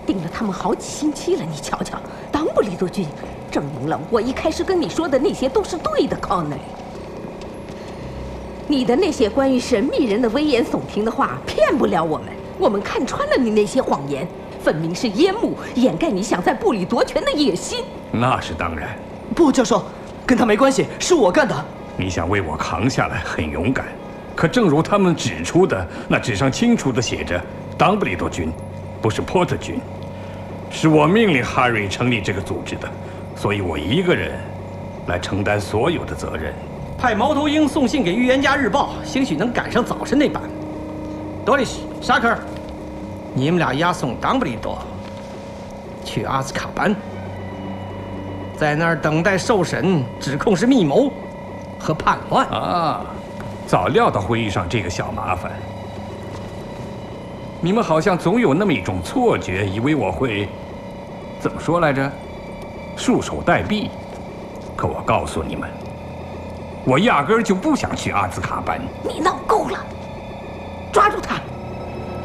盯了他们好几星期了。你瞧瞧，当布利多君证明了我一开始跟你说的那些都是对的，Connolly。你的那些关于神秘人的危言耸听的话骗不了我们，我们看穿了你那些谎言，分明是烟幕掩盖你想在部里夺权的野心。 那是当然。 不，教授，跟他没关系，是我干的。 你想为我扛下来，很勇敢。可正如他们指出的，那纸上清楚地写着当布利多军，不是波特军。是我命令哈瑞成立这个组织的，所以我一个人来承担所有的责任。 派猫头鹰送信给《预言家日报》，兴许能赶上早晨那版。多利西、沙克尔，你们俩押送当布利多去阿兹卡班，在那儿等待受审，指控是密谋和叛乱。 啊，早料到会议上这个小麻烦。你们好像总有那么一种错觉，以为我会怎么说来着？束手待毙。可我告诉你们，我压根儿就不想去阿兹卡班。 你闹够了，抓住